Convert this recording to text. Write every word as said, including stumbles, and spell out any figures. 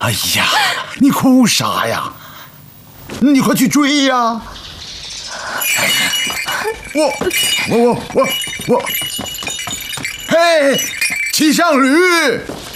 哎呀，你哭啥呀？你快去追呀！我我我我我，嘿，骑上驴！